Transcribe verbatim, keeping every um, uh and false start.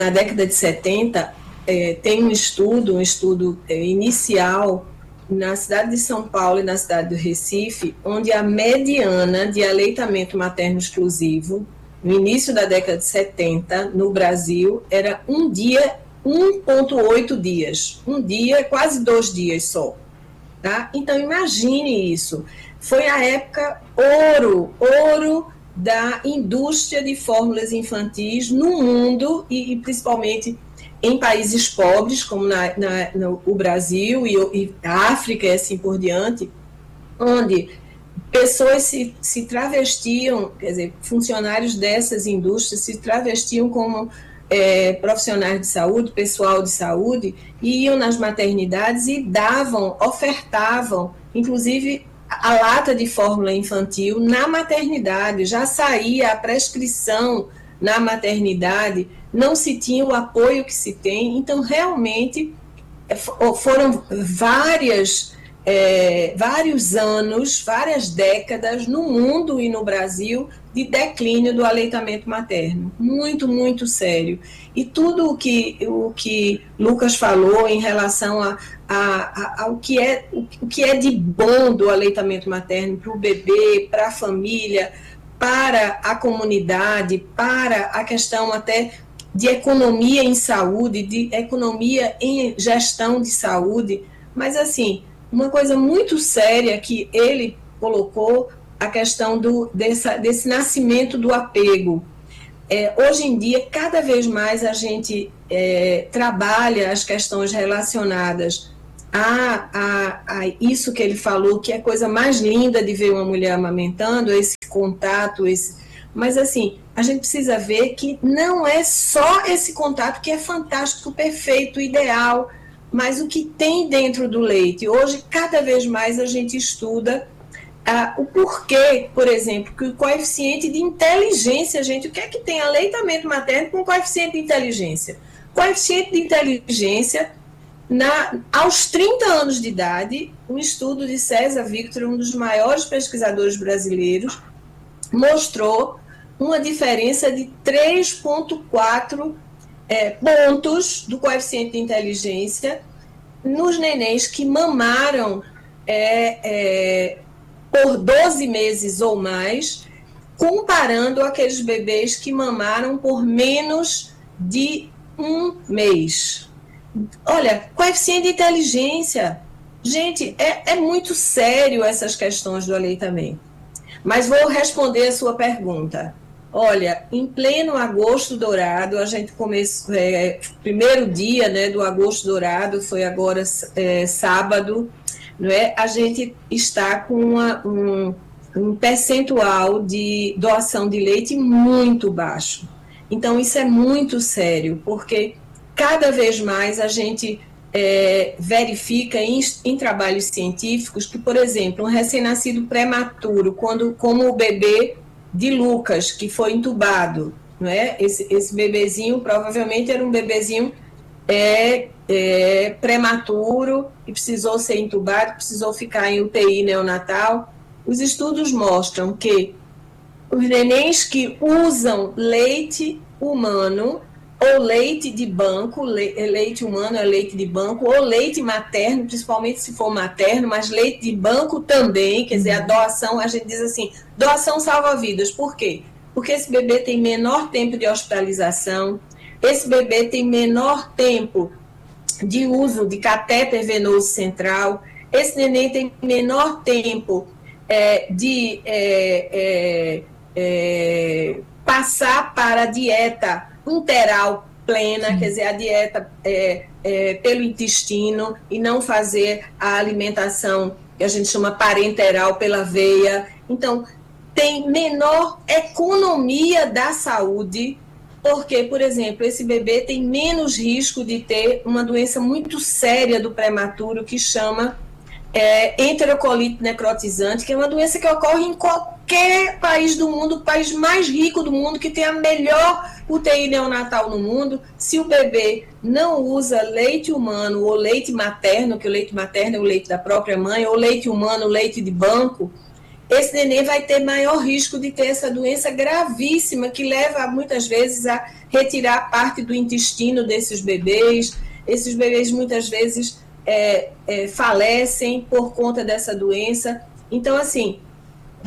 na década de setenta, é, tem um estudo, um estudo é, inicial na cidade de São Paulo e na cidade do Recife, onde a mediana de aleitamento materno exclusivo, no início da década de setenta, no Brasil, era um dia, um vírgula oito dias. Um dia, quase dois dias só. Tá? Então, imagine isso. Foi a época ouro, ouro da indústria de fórmulas infantis no mundo e, e principalmente em países pobres, como na, na, no o Brasil e, e a África e assim por diante, onde pessoas se, se travestiam, quer dizer, funcionários dessas indústrias se travestiam como é, profissionais de saúde, pessoal de saúde, e iam nas maternidades e davam, ofertavam, inclusive a lata de fórmula infantil na maternidade, já saía a prescrição na maternidade, não se tinha o apoio que se tem, então realmente foram várias, é, vários anos, várias décadas no mundo e no Brasil de declínio do aleitamento materno, muito, muito sério. E tudo o que, o que Lucas falou em relação a, a, a, ao que é, o que é de bom do aleitamento materno para o bebê, para a família, para a comunidade, para a questão até de economia em saúde, de economia em gestão de saúde, mas assim, uma coisa muito séria que ele colocou, a questão do, dessa, desse nascimento do apego. É, hoje em dia, cada vez mais a gente é, trabalha as questões relacionadas a, a, a isso que ele falou, que é a coisa mais linda de ver uma mulher amamentando, esse contato, esse... mas assim, a gente precisa ver que não é só esse contato que é fantástico, perfeito, ideal, mas o que tem dentro do leite. Hoje, cada vez mais a gente estuda ah, o porquê, por exemplo, que o coeficiente de inteligência, gente, o que é que tem aleitamento materno com coeficiente de inteligência? Coeficiente de inteligência, na, aos trinta anos de idade, um estudo de César Victor, um dos maiores pesquisadores brasileiros, mostrou uma diferença de três vírgula quatro é, pontos do coeficiente de inteligência nos nenéns que mamaram é, é, por doze meses ou mais, comparando aqueles bebês que mamaram por menos de um mês. Olha, coeficiente de inteligência. Gente, é, é muito sério essas questões do aleitamento. Mas vou responder a sua pergunta. Olha, em pleno agosto dourado, a gente começou, é, primeiro dia, né, do agosto dourado, foi agora é, sábado, não é? A gente está com uma, um, um percentual de doação de leite muito baixo. Então, isso é muito sério, porque cada vez mais a gente é, verifica em, em trabalhos científicos que, por exemplo, um recém-nascido prematuro, quando, como o bebê de Lucas, que foi entubado, não é? Esse, esse bebezinho provavelmente era um bebezinho é, é, prematuro e precisou ser entubado, precisou ficar em U T I neonatal. Os estudos mostram que os nenéns que usam leite humano ou leite de banco, leite humano é leite de banco, ou leite materno, principalmente se for materno, mas leite de banco também, quer dizer, a doação, a gente diz assim, doação salva vidas. Por quê? Porque esse bebê tem menor tempo de hospitalização, esse bebê tem menor tempo de uso de catéter venoso central, esse neném tem menor tempo é, de é, é, é, passar para a dieta enteral plena, Sim. quer dizer, a dieta é, é, pelo intestino e não fazer a alimentação que a gente chama parenteral pela veia. Então, tem menor economia da saúde, porque, por exemplo, esse bebê tem menos risco de ter uma doença muito séria do prematuro que chama é, enterocolite necrotizante, que é uma doença que ocorre em qualquer país do mundo, o país mais rico do mundo, que tem a melhor U T I neonatal no mundo. Se o bebê não usa leite humano ou leite materno, que o leite materno é o leite da própria mãe, ou leite humano, leite de banco, esse neném vai ter maior risco de ter essa doença gravíssima, que leva muitas vezes a retirar parte do intestino desses bebês. Esses bebês muitas vezes é, é, falecem por conta dessa doença. Então, assim,